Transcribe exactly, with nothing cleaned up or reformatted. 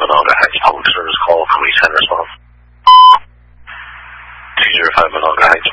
Monongah Heights Public Service call, police and response. two zero five Monongah Heights.